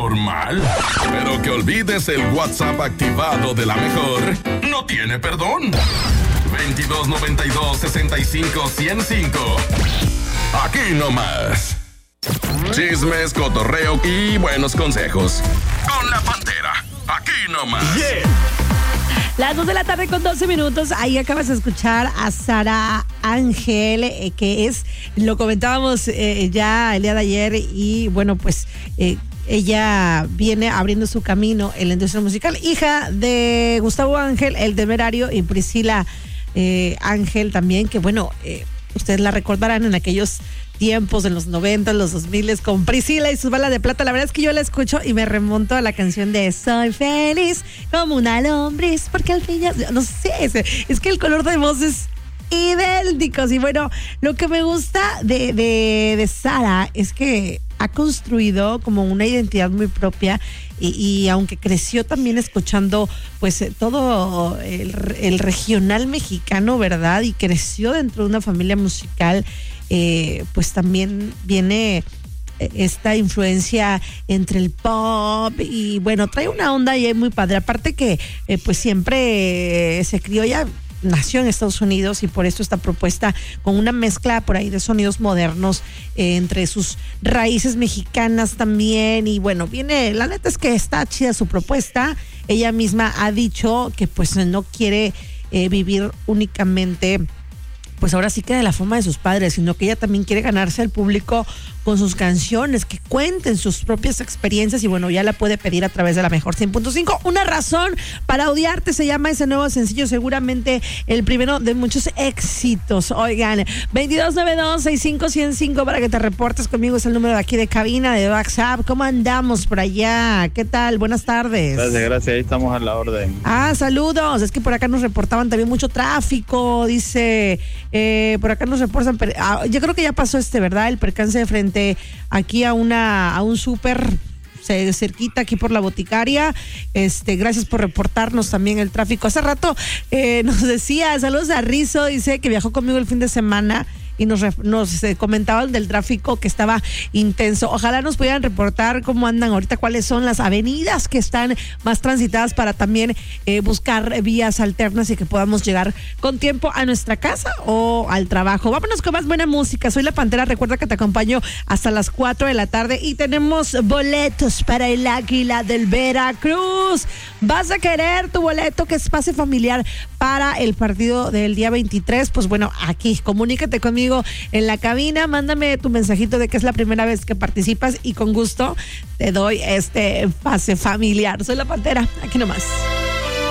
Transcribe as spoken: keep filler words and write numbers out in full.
normal. Pero que olvides el WhatsApp activado de la mejor, no tiene perdón. veintidós noventa y dos, sesenta y cinco, ciento cinco. Aquí nomás. Chismes, cotorreo y buenos consejos. Con la Pantera. Aquí nomás. Yeah. Las dos de la tarde con doce minutos. Ahí acabas de escuchar a Sara Ángel, eh, que es, lo comentábamos eh, ya el día de ayer. Y bueno, pues eh, ella viene abriendo su camino en la industria musical. Hija de Gustavo Ángel, el Temerario, y Priscila eh, Ángel también, que bueno, eh, ustedes la recordarán en aquellos tiempos, en los noventa, en los dos mil, con Priscila y su bala de plata. La verdad es que yo la escucho y me remonto a la canción de Soy feliz como una lombriz, porque al fin ya, no sé, es, es que el color de voz es idéntico. Y bueno, lo que me gusta de, de, de Sara es que ha construido como una identidad muy propia y, y aunque creció también escuchando pues todo el, el regional mexicano, ¿verdad? Y creció dentro de una familia musical, eh, pues también viene esta influencia entre el pop y bueno, trae una onda ahí muy padre. Aparte que eh, pues siempre eh, se crió, ya nació en Estados Unidos y por esto esta propuesta con una mezcla por ahí de sonidos modernos eh, entre sus raíces mexicanas también. Y bueno, viene, la neta es que está chida su propuesta. Ella misma ha dicho que pues no quiere eh, vivir únicamente pues ahora sí que de la fama de sus padres, sino que ella también quiere ganarse al público con sus canciones, que cuenten sus propias experiencias. Y bueno, ya la puede pedir a través de la mejor cien punto cinco. Una razón para odiarte se llama ese nuevo sencillo, seguramente el primero de muchos éxitos. Oigan, veintidós noventa y dos, sesenta y cinco, ciento cinco para que te reportes conmigo, es el número de aquí de cabina de WhatsApp. ¿Cómo andamos por allá? ¿Qué tal? Buenas tardes. Gracias, gracias, ahí estamos a la orden. Ah, saludos, es que por acá nos reportaban también mucho tráfico, dice, eh, por acá nos reportan, ah, yo creo que ya pasó este, ¿verdad? El percance de frente aquí a una a un súper cerquita aquí por la Boticaria. Este, gracias por reportarnos también el tráfico. Hace rato eh, nos decía, saludos a Rizo, dice que viajó conmigo el fin de semana y nos, nos eh, comentaban del tráfico que estaba intenso. Ojalá nos pudieran reportar cómo andan ahorita, cuáles son las avenidas que están más transitadas para también eh, buscar vías alternas y que podamos llegar con tiempo a nuestra casa o al trabajo. Vámonos con más buena música. Soy La Pantera, recuerda que te acompaño hasta las cuatro de la tarde y tenemos boletos para el Águila del Veracruz. ¿Vas a querer tu boleto que es pase familiar para el partido del día veintitrés? Pues bueno, aquí, comunícate conmigo en la cabina, mándame tu mensajito de que es la primera vez que participas y con gusto te doy este pase familiar. Soy La Pantera, aquí nomás.